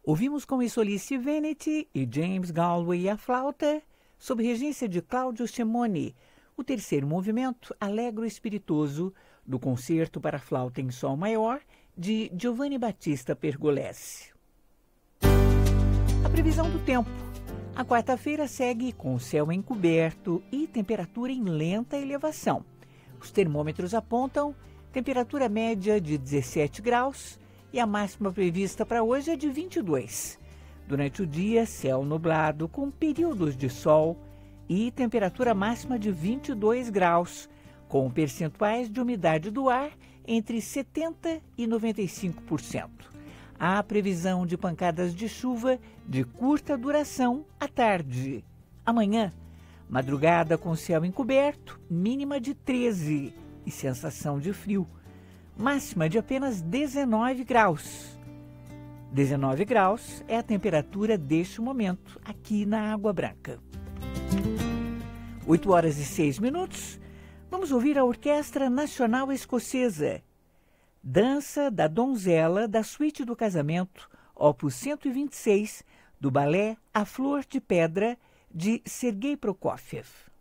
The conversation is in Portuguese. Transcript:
Ouvimos com Solice Veneti e James Galway à flauta, sob regência de Claudio Cimoni, o terceiro movimento Allegro Espiritoso do Concerto para Flauta em Sol Maior de Giovanni Battista Pergolesi. A previsão do tempo. A quarta-feira segue com céu encoberto e temperatura em lenta elevação. Os termômetros apontam temperatura média de 17 graus e a máxima prevista para hoje é de 22. Durante o dia, céu nublado com períodos de sol e temperatura máxima de 22 graus, com percentuais de umidade do ar entre 70% e 95%. Há previsão de pancadas de chuva de curta duração à tarde. Amanhã, madrugada com céu encoberto, mínima de 13 e sensação de frio. Máxima de apenas 19 graus. 19 graus é a temperatura deste momento aqui na Água Branca. 8 horas e 6 minutos. Vamos ouvir a Orquestra Nacional Escocesa. Dança da Donzela da Suíte do Casamento, opus 126, do balé A Flor de Pedra, de Sergei Prokofiev.